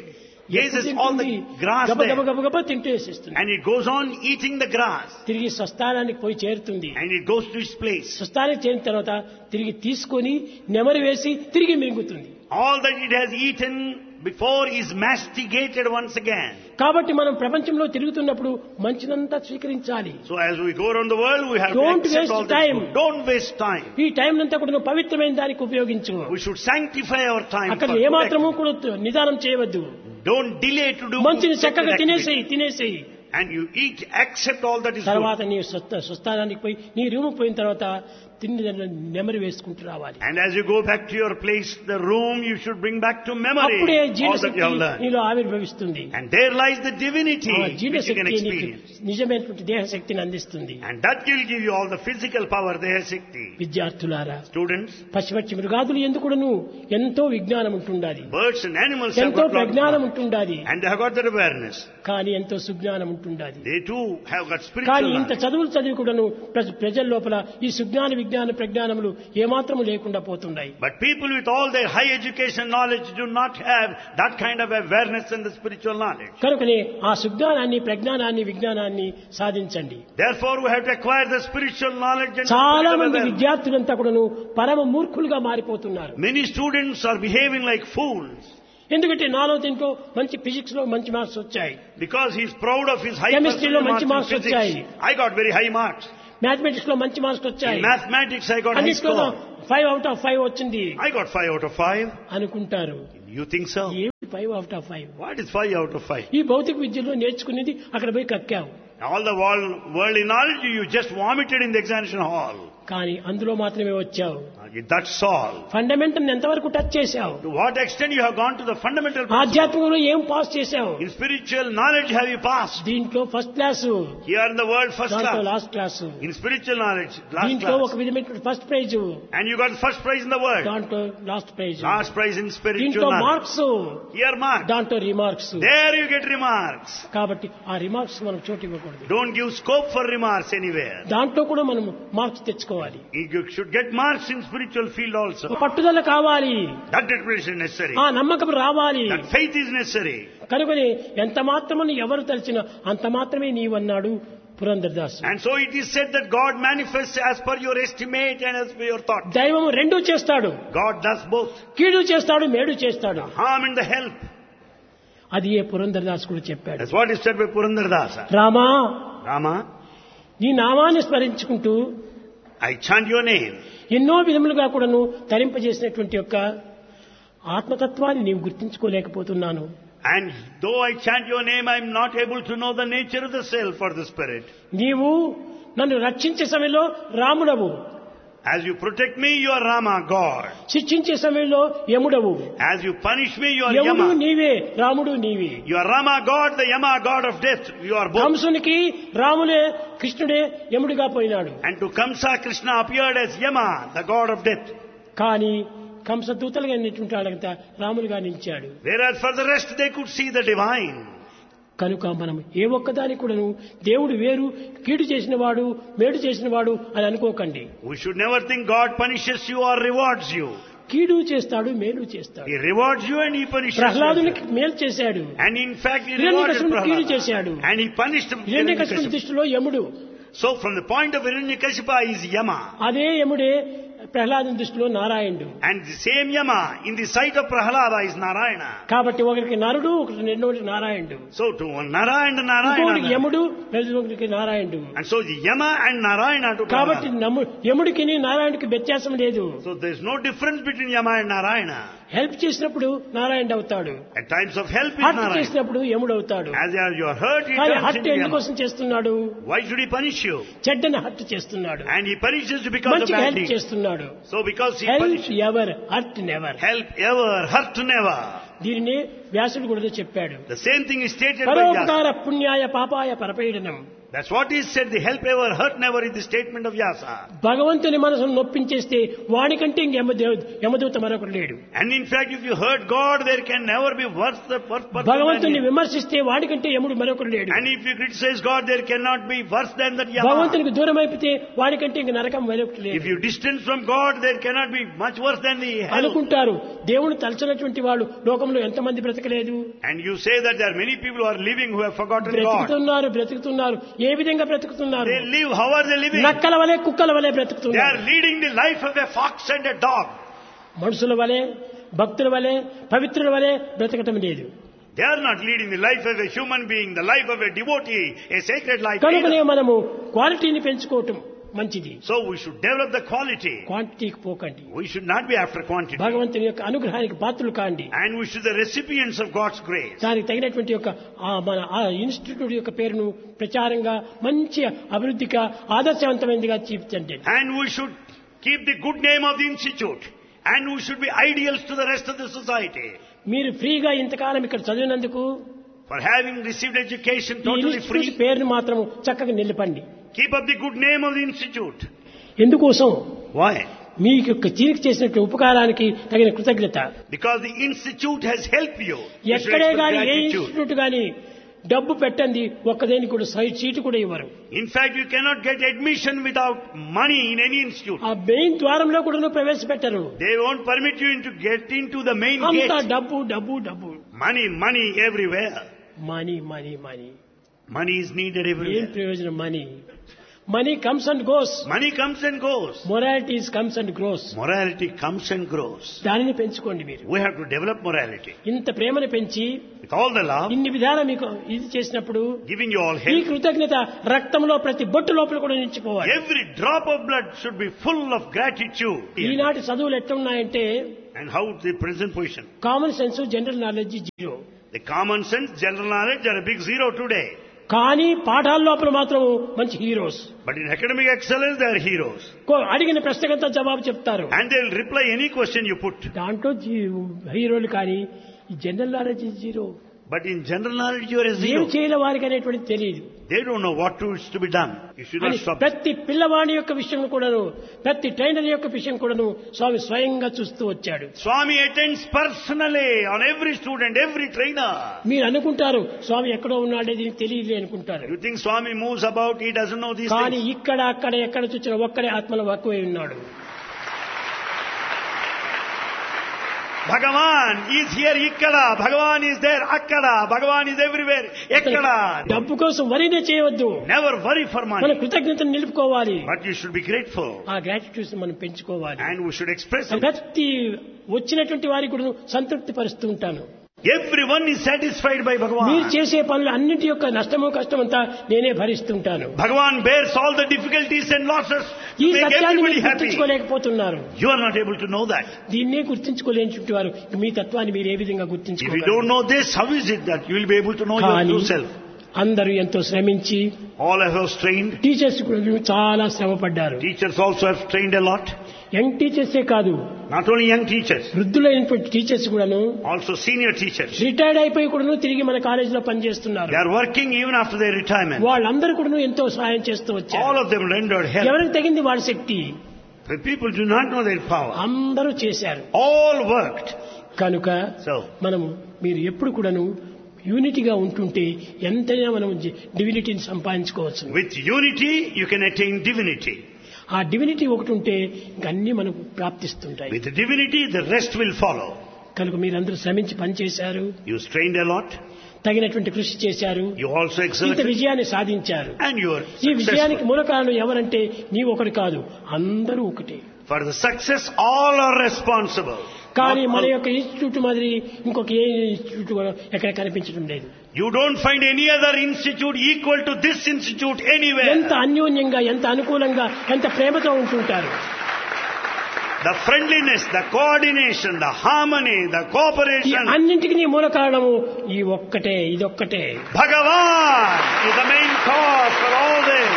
gazes all the grass there. గబగబ తింటూ వేసేస్తుంది. And it goes on eating the grass. తిరిగి స్వస్థానానికి పోయి చేరుతుంది. And it goes to its place. స్వస్థానానికి చేరిన తర్వాత తిరిగి తీసుకొని నెమరు వేసి తిరిగి మింగుతుంది. All that it has eaten before is masticated once again. కాబట్టి మనం ప్రపంచంలో తిరుగుతున్నప్పుడు మంచినంతా స్వీకరించాలి. So as we go around the world, we have Don't to accept waste all this time. food. Don't waste time. ఈ టైం అంతా కూడా నువ్వు పవిత్రమైన దానికి ఉపయోగించు. We should sanctify our time. అక్కడ for good ఏమాత్రము activity. కూడా నిదానం చేయవద్దు. Don't delay to do మంచిని good చక్కగా activity. తినేసేయి. And you eat, accept all that is తర్వాత good. నీ స్వస్థానానికి పోయి నీ రూమ్ పోయిన తర్వాత తిండి నెమరు వేసుకుంటూ రావాలి. And as you go back to your place, the room, you should bring back to memory అప్పుడే all that you జీర్ణశక్తి have learned. నీలో ఆవిర్భవిస్తుంది. And there lies the divinity ఆ which you can జీర్ణశక్తి నీకు experience. నిజమైనటువంటి దేహశక్తిని అందిస్తుంది. And that will give you all the physical power, Deha Shakti. విద్యార్థులారా, Students, పశుపక్షి మృగాదులు ఎందుకును ఎంతో విజ్ఞానం ఉంటుండాలి, birds and animals have ఎంతో got lot of ప్రజ్ఞానం knowledge. ఉంటుండాలి, And they have got that awareness. కానీ ఎంతో సుజ్ఞానం ఉంటుండాలి. They too have got కానీ spiritual ఇంత knowledge. చదువులు చదివి కూడాను ప్రజల లోపల ఈ సుజ్ఞాన విజ్ఞాన ప్రజ్ఞానములు ఏమాత్రము లేకుండా పోతున్నాయి. But people with all their high education knowledge do not have that kind of awareness and the spiritual knowledge. కనుకనే ఆ సుజ్ఞానాన్ని ప్రజ్ఞానాన్ని విజ్ఞానాన్ని సాధించండి. Therefore, we have to acquire the spiritual knowledge and చాలా spiritual మంది awareness. విద్యార్థులంతా కూడాను పరమ మూర్ఖులుగా మారిపోతున్నారు. Many students are behaving like fools. ఎందుకంటే నాలో దీంట్లో మంచి ఫిజిక్స్ లో మంచి మార్క్స్ వచ్చాయి, Because he's proud of his high Chemistry లో percentage మంచి marks marks in physics. వచ్చాయి. I got very high marks. Mathematics లో మంచి మార్క్స్ వచ్చాయి, In mathematics I got high అన్నిట్లో score. 5/5 వచ్చింది I got 5 out of 5. అనుకుంటారు. You think so? ఏమిటి 5/5? What is 5 out of 5? ఈ భౌతిక విద్యలో నేర్చుకునేది అక్కడ పోయి కక్కావు, All the worldly knowledge you just vomited in the examination hall. కానీ అందులో మాత్రమే వచ్చావు. That's all. ఫండమెంటల్ ఎంతవరకు టచ్ చేశావు? To what extent you have gone to the fundamental principle? ఆధ్యాత్మికంలో ఏం పాస్ చేశావు? In spiritual knowledge have you passed? దీంట్లో first class, Here in the world first దాంట్లో class. Last class, In spiritual knowledge last దీంట్లో ఒక class. విధమైన first prize, And you got first prize in the world. దాంట్లో last praise, Last prize in spiritual దీంట్లో knowledge. Marks, Here marks. దాంట్లో remarks. There you get remarks. కాబట్టి ఆ remarks మనం చోటు ఇవ్వకూడదు, Don't give scope for remarks anywhere. దాంట్లో కూడా మనం మార్క్స్ తెచ్చుకోవాలి. You should get marks in spiritual field also. పట్టుదల కావాలి, That determination is necessary. ఆ నమ్మకం రావాలి. That faith is necessary. కనుకని ఎంత మాత్రమని ఎవరు తలిచినా అంత మాత్రమే నీవన్నాడు Purandaradasu. And so it is said that God manifests as per your estimate and as per your thought. దైవం రెండూ చేస్తాడు, God does both. కీడు చేస్తాడు, మేడు చేస్తాడు. Harm and the help. అది ఏ పురందరదాసు కూడా చెప్పాడు. That's what is said by Purandardasa. Rama, Rama, నీ నామాన్ని స్మరించుకుంటూ I chant your name. ఎన్నో విధములుగా కూడాను తరింపజేసినటువంటి యొక్క ఆత్మతత్వాన్ని నీవు గుర్తించుకోలేకపోతున్నాను. And though I chant your name, I am not able to know the nature of the self or the spirit. నీవు నన్ను రక్షించే సమయంలో రాముడవు, As you protect me, you are Rama, God. శిక్షించే సమయంలో యముడవు. As you punish me, you are యముడు Yama. నీవే, రాముడు నీవే. You are Rama, God, the Yama, God of death. You are both. కంసునికి రాములే, కృష్ణుడే యముడిగా పోయినాడు. And to Kamsa, Krishna appeared as Yama, the God of death. కానీ కంస దూతలుగా నిన్నటువంటి వాళ్ళంతా రాములుగా నిలిచాడు. Whereas for the rest, they could see the divine. కనుక మనం ఏ ఒక్కదాని కూడాను దేవుడు వేరు, కీడు చేసిన వాడు, మేడు చేసిన వాడు అని అనుకోకండి. We should never think God punishes you or rewards you. కీడు చేస్తాడు, మేలు చేస్తాడు. He rewards you and he punishes you. ప్రహ్లాదునికి మేలు చేశాడు, And in fact, he rewarded హిరణ్యకశిపుని కీడు Prahlada. చేశాడు. And he punished him. హిరణ్యకశిపుని దృష్టిలో యముడు, So from the point of Hiranyakashipa is Yama. అదే యముడే ప్రహ్లాదుని దృష్టిలో నారాయణుడు. And the same Yama in the sight of Prahlada is Narayana. కాబట్టి ఒకరికి నరుడు, ఒకరికి రెండోటి నారాయణుడు. So to one Narayana and ఇంకొకరికి Narayana. యముడు, ఒకరికి నారాయణుడు. And so the Yama and Narayana to కాబట్టి Prahlada. యముడికి నారాయణుడికి వ్యత్యాసం లేదు. So there is no difference between Yama and Narayana. Help చేసినప్పుడు నారాయణుడు అవుతాడు, At times of help is hurt Narayana. చేసినప్పుడు యముడు అవుతాడు. As you are hurt, he కానీ turns హర్ట్ into Yama. ఎందుకోసం చేస్తున్నాడు? Why should he punish you? చెడ్డని hurt చేస్తున్నాడు, And he punishes you because of మంచిగా bad హెల్ప్ deeds. చేస్తున్నాడు. So because he help punishes, ever, hurt never. help ever, hurt never. దీనిని వ్యాసుడు కూడా చెప్పాడు. The same thing is stated by Vyasa. పరోపకార పుణ్యాయ పాపాయ పరపీడనం. That's what is said, the help ever, hurt never is the statement of Vyasa. భగవంతుని మనసును నొప్పించేస్తే వాడికంటే ఇంక యమదూత మరొకడు లేడు. And in fact, if you hurt God, there can never be worse person than భగవంతుని him. విమర్శిస్తే వాడికంటే యముడు మరొకడు లేడు. And if you criticize God, there cannot be worse than that Yama. భగవంతునికి దూరం అయిపోతే వాడికంటే ఇంక నరకం మరొకటి లేదు If you distance from God, there cannot be much worse than the hell. అనుకుంటారు. దేవుని తలచినటువంటి వాళ్ళు లోకంలో ఎంతమంది బ్రతకలేదు? And you say that there are many people who are living who have forgotten God. బ్రతుకుతున్నారు. ఏ విధంగా బ్రతుకుతున్నారు? They live, how are they living? నక్కల వలె, కుక్కల వలె They బ్రతుకుతున్నారు. are leading the life of a fox and a dog. మనుషుల వలె, భక్తుల వలె, పవిత్రుల వలె బ్రతకటం లేదు. They are not leading the life of a human being, the life of a devotee, a sacred life. కనుకనే either. మనము క్వాలిటీని పెంచుకోవటం మంచిది, So we should develop the quality. క్వాంటిటీకి పోకండి. We should not be after quantity. భగవంతుని యొక్క అనుగ్రహానికి పాత్రలు కాండి. And we should be the recipients of God's grace. దానికి తగినటువంటి యొక్క మన ఇన్స్టిట్యూట్ యొక్క పేరును ప్రచారంగా మంచి అభివృద్ధిగా ఆదర్శవంతమైనదిగా చూపించండి. And we should keep the good name of the institute. And we should be ideals to the rest of the society. మీరు ఫ్రీగా ఇంతకాలం ఇక్కడ చదివినందుకు For having received education ఈ totally ఇన్స్టిట్యూట్ free, పేరును మాత్రం చక్కగా నిలపండి. keep up the good name of the institute. ఎందుకోసం? Why? మీకు యొక్క తీరిక చేసినటువంటి ఉపకారానికి తగిన కృతజ్ఞత. Because the institute has helped you. You should ఎక్కడే express గాని ఏ gratitude. ఇన్స్టిట్యూట్ గాని డబ్బు పెట్టండి ఒక్కదేని కూడా సీటు కూడా ఇవ్వరు. In fact, you cannot get admission without money in any institute. ఆ మెయిన్ ద్వారంలో కూడా ప్రవేశపెట్టరు. They won't permit you to get into the main అంతా gate. డబ్బు డబ్బు డబ్బు, Money, money everywhere. Money money money. Money is needed ఏం everywhere. ప్రయోజనం money? Money comes and goes. Money comes and goes. Morality comes and grows. Morality comes and grows. దానిని పెంచుకోండి మీరు. We have to develop morality. ఇంత ప్రేమను పెంచి With all the love, ఇన్ని విధాలు మీకు ఇది చేసినప్పుడు giving you all ఈ help. కృతజ్ఞత రక్తంలో ప్రతి బొట్టు లోపల కూడా నిలిచిపోవాలి. Every drop of blood should be full of gratitude. ఈనాటి చదువులు ఎట్లున్నాయంటే And how the present position? Common sense general knowledge zero. The common sense, general knowledge are a big zero today. కానీ పాఠాల లోపల మాత్రం మంచి heroes. But in academic excellence, they are heroes. అడిగిన ప్రశ్నకంతా జవాబు చెప్తారు. And they will reply any question you put. దాంట్లో హీరోలు కానీ ఈ general knowledge zero. But in general knowledge, you are a ఏం zero. చేయాలి వారికి అనేటువంటి తెలియదు. They don't know what is to be done. You should not stop. ప్రతి పిల్లవాడి యొక్క విషయం కూడాను, ప్రతి ట్రైనర్ యొక్క విషయం కూడాను స్వామి స్వయంగా చూస్తూ వచ్చాడు. Swami attends personally on every student, every trainer. మీరు అనుకుంటారు స్వామి ఎక్కడో ఉన్నాడే దీనికి తెలియదు అనుకుంటారు. You think Swami moves about, he doesn't know these కానీ things. ఇక్కడ అక్కడ ఎక్కడ చూసిన ఒక్కడే ఆత్మలో వక్కువై ఉన్నాడు. Bhagavan is here, ikkada. Bhagavan is there, akkada. Bhagavan is everywhere, ekkada. డబ్బు కోసం వరినే చేయవద్దు. Never worry for మన money. కృతజ్ఞతను నిలుపుకోవాలి. But you should be grateful. ఆ గ్రాటిట్యూడ్స్ మనం పెంచుకోవాలి. And we should express it. ప్రతి వచ్చినటువంటి వారికి కూడా సంతృప్తి పరుస్తూ ఉంటాను. Everyone is satisfied by మీరు Bhagavan. చేసే పనులు అన్నిటి యొక్క నష్టము కష్టమంతా నేనే భరిస్తుంటాను. Bhagavan bears all the difficulties and losses ఈ to make సత్యాన్ని everybody మీరు happy. గుర్తించుకోలేకపోతున్నారు. You are not able to know that. దీన్నే గుర్తించుకోలేని వారు మీ తత్వాన్ని మీరు ఏ విధంగా If you గుర్తించుకోగలరు? don't know this, how is it that you will be able to know your కానీ true self? అందరూ ఎంతో శ్రమించి All have strained. టీచర్స్ కూడా చాలా శ్రమ పడ్డారు. Teachers also have strained a lot. Young టీచర్సే కాదు, Not only young teachers, వృద్ధులైనటువంటి teachers కూడాను also senior teachers. రిటైర్డ్ అయిపోయి కూడాను తిరిగి మన కాలేజీలో పనిచేస్తున్నారు. They are working even after their retirement. వాళ్ళందరూ కూడాను ఎంతో సహాయం చేస్తూ All వచ్చారు. of them rendered help. ఎవరికి తగింది వాడి శక్తి The people do not know their power. అందరూ చేశారు. All worked. కనుక So, మనము మీరు ఎప్పుడు కూడాను యూనిటీగా ఉంటుంటే ఎంతైనా మనం డివినిటీని సంపాదించుకోవచ్చు. with unity, you can attain divinity. ఆ డివినిటీ ఒకటి ఉంటే ఇంక అన్ని మనకు ప్రాప్తిస్తుంటాయి. With divinity, the rest will follow. కనుక మీరందరూ శ్రమించి పనిచేశారు, You strained a lot. తగినటువంటి కృషి చేశారు, You also ఇంత exerted. విజయాన్ని సాధించారు. And you are ఈ విజయానికి successful. మూల కారణం ఎవరంటే నీవు ఒకటి కాదు, అందరూ ఒకటే. For the success, all are responsible. కానీ Not మన all- యొక్క ఇన్స్టిట్యూట్ మాదిరి ఇంకొక ఏ ఇన్స్టిట్యూట్ కూడా ఎక్కడ కనిపించడం లేదు. You don't find any other institute equal to this institute anywhere. ఎంత అన్యోన్యంగా, ఎంత అనుకూలంగా, ఎంత ప్రేమతో ఉంటుంటారు. The friendliness, the coordination, the harmony, the ఈ cooperation. అన్నింటికి మూల కారణము ఈ ఒక్కటే, ఇదొక్కటే. Bhagavan is the main cause for all this.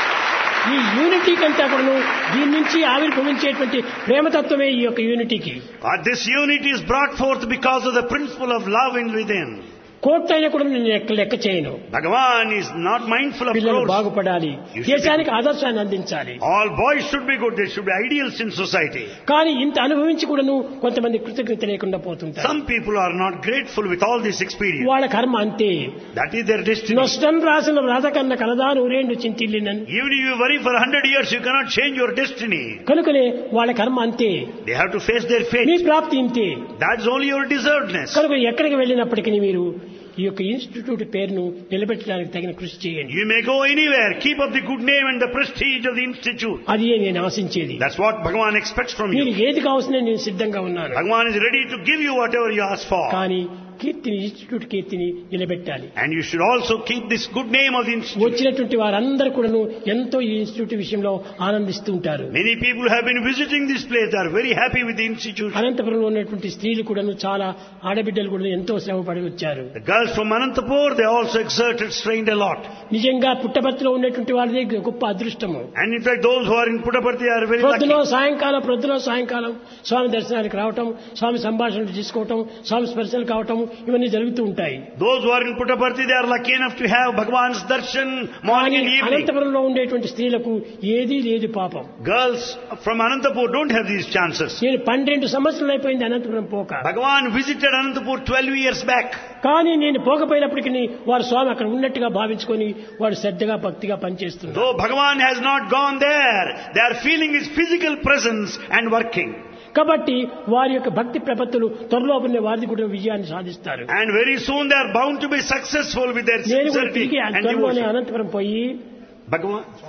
ఈ యూనిటీ కంటే కూడా దీని నుంచి ఆవిర్భవించేటువంటి ప్రేమతత్వమే ఈ యొక్క యూనిటీకి. But this unity is brought forth because of the principle of love in within. కోట్లైనా కూడా నేను లెక్క చేయను. Bhagavan is not mindful of పిల్లలు crores. బాగుపడాలి, దేశానికి ఆదర్శాన్ని అందించాలి. All boys should be good. They should be ideals in society. కానీ ఇంత అనుభవించి కూడాను కొంతమంది కృతజ్ఞత లేకుండా పోతుంటారు. Some people are not grateful with all this experience. వాళ్ళ కర్మ అంతే. That is their destiny. నష్టం రాసిన రాధకన్న కలదా నూరేండు చింతిల్లినని. Even if you worry for 100 years, you cannot change your destiny. కనుకనే వాళ్ళ కర్మ అంతే. They have to face their me fate. ప్రాప్తి ఇంతే. That's only your deservedness. కనుక ఎక్కడికి వెళ్ళినప్పటికీ మీరు ఈ యొక్క ఇన్స్టిట్యూట్ పేరును నిలబెట్టడానికి తగిన కృషి చేయండి. You may go anywhere. Keep up the good name and the prestige of the institute. అది నేను ఆశించేది. That's what Bhagavan expects from మీరు you. ఏది కావాల్సిన నేను సిద్ధంగా ఉన్నాను. Bhagavan is ready to give you whatever you ask for. కానీ కీర్తిని, ఇన్స్టిట్యూట్ కీర్తిని నిలబెట్టాలి. And you should also keep this good name of the institute. వచ్చినటువంటి వారందరూ కూడాను ఎంతో ఈ ఇన్స్టిట్యూట్ విషయంలో ఆనందిస్తూ ఉంటారు. Many people have been visiting this place. They are very happy with the institute. అనంతపురంలో ఉన్నటువంటి స్త్రీలు కూడాను చాలా ఆడబిడ్డలు కూడా ఎంతో శ్రమ పడి వచ్చారు. The girls from Anantapur, they also exerted, strained a lot. నిజంగా పుట్టపర్తిలో ఉన్నటువంటి వాళ్ళది గొప్ప అదృష్టము. And in fact, those who are in Puttaparthi are very lucky. ప్రొద్దులో సాయంకాలం స్వామి దర్శనానికి రావటం, స్వామి సంభాషణలు తీసుకోవటం, స్వామి స్పర్శలు కావటం ఇవన్నీ జరుగుతూ ఉంటాయి. Those who are in Puttaparthi, they are lucky enough to have Bhagavan's darshan morning and evening. అనంతపురంలో ఉండేటువంటి స్త్రీలకు ఏదీ లేదు పాపం. Girls from Anantapur don't have these chances. నేను 12 సంవత్సరాలు అయిపోయింది అనంతపురం పోక. Bhagavan visited Anantapur 12 years back. కానీ నేను పోకపోయినప్పటికీ వారు స్వామి అక్కడ ఉన్నట్టుగా భావించుకొని వాడు శ్రద్ధగా భక్తిగా పనిచేస్తున్నారు. Though Bhagavan has not gone there, they are feeling his physical presence and working. కాబట్టి వారి యొక్క భక్తి ప్రపత్తులు త్వరలోపలనే వారిది కూడా విజయాన్ని సాధిస్తారు. And very soon they are bound to be successful with their నేను కూడా sincerity తిరిగి and త్వరలోనే devotion. అనంతపురం పోయి Bhagavan,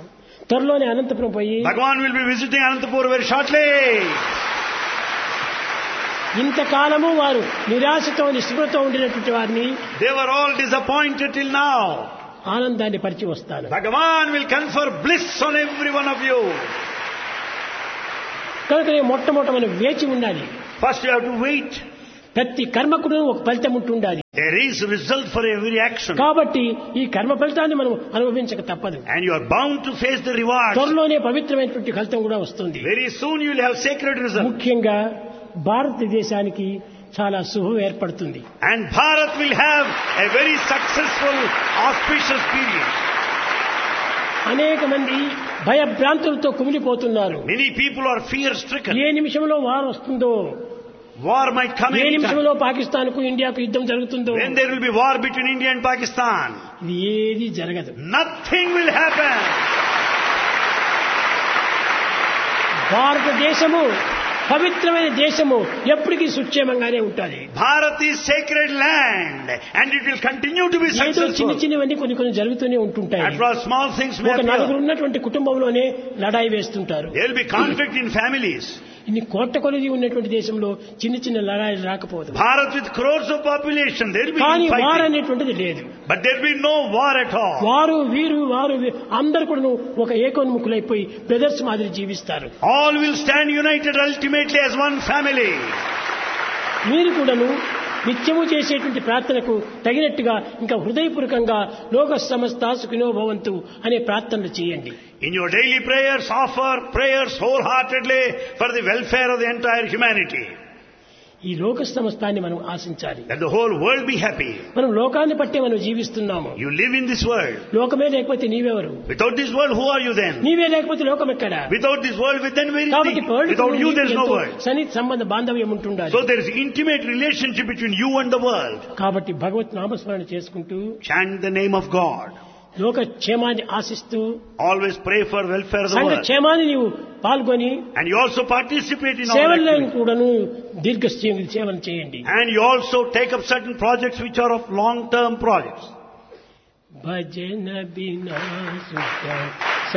త్వరలోనే అనంతపురం పోయి Bhagavan will be visiting Anantapur very shortly. ఇంతకాలము వారు నిరాశతో నిస్పృహతో ఉండినటువంటి వారిని They were all disappointed till now. ఆనందాన్ని పరిచి వస్తాను. Bhagavan will confer bliss on every one of you. కనుక మొట్టమొదట మనం వేచి ఉండాలి. First you have to wait. ప్రతి కర్మకుడు ఒక ఫలితం ఉంటుండాలి. There is a result for every action. కాబట్టి ఈ కర్మ ఫలితాన్ని మనం అనుభవించక తప్పదు. And you are bound to face the rewards. త్వరలోనే పవిత్రమైనటువంటి ఫలితం కూడా వస్తుంది. Very soon you will have sacred results. ముఖ్యంగా భారతదేశానికి చాలా శుభం ఏర్పడుతుంది. And Bharat will have a very successful, auspicious period. అనేక మంది భయభ్రాంతులతో కుమిలిపోతున్నారు. Many people are fear-stricken. ఏ నిమిషంలో వారు వస్తుందో, War might come ఏ anytime. నిమిషంలో పాకిస్తాన్కు ఇండియాకు యుద్ధం జరుగుతుందో, When there will be war between India and Pakistan, ఇది ఏది జరగదు. nothing will happen. భారతదేశము పవిత్రమైన దేశము ఎప్పటికీ సుక్షేమంగానే ఉంటుంది. Bharat is sacred land and it will continue to be ఏదో చిన్న successful. చిన్నవన్నీ కొన్ని జరుగుతూనే ఉంటుంటాయి. After all, small things may ఒక నలుగురు appear. ఉన్నటువంటి కుటుంబంలోనే లడాయి వేస్తుంటారు. There will be conflict in families. ఇన్ని కోట్ల కొలది ఉన్నటువంటి దేశంలో చిన్న చిన్న లడాయిలు రాకపోదు. Bharat with crores of population, there will be కానీ వారు fighting. అనేటువంటిది లేదు. But there will be no war at all. వారు అందరు కూడా ఒక ఏకోన్ముఖులైపోయి బ్రదర్స్ మాదిరి జీవిస్తారు. All will stand united ultimately as one family. మీరు కూడాను నిత్యము చేసేటువంటి ప్రార్థనకు తగినట్టుగా ఇంకా హృదయపూర్వకంగా లోక సమస్త సుఖినో భవంతు అనే ప్రార్థనలు చేయండి. In your daily prayers, offer prayers wholeheartedly for the welfare of the entire humanity. ఈ లోక సమస్తాన్ని మనం ఆశించాలి. That the whole world be happy. మనం లోకాన్ని పట్టే మనం జీవిస్తున్నాము. You live in this world. లోకమే లేకపోతే నీవెవరు? Without this world, who are you then? నీవే లేకపోతే లోకం ఎక్కడ? Without this world, then where is కాబట్టి it? Without you, there is no world. సన్నిహిత సంబంధ బాంధవ్యం ఉంటుండాలి. So there is intimate relationship between you and the world. కాబట్టి భగవత్ నామస్మరణ చేసుకుంటూ Chant the name of God. లోక క్షేమాన్ని ఆశిస్తూ Always pray for welfare of the సంఘ world. క్షేమాన్ని నీవు పాల్గొని And you also participate in all సేవలను activities. కూడాను సేవలు చేయండి. And you also take up certain projects which are of long-term projects. భజన బినా సుఖ